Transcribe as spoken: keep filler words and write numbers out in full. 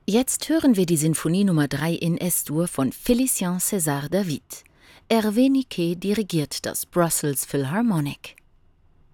Jetzt hören wir die Sinfonie Nummer drei in Es-Dur von Félicien César David. Hervé Niquet dirigiert das Brussels Philharmonic.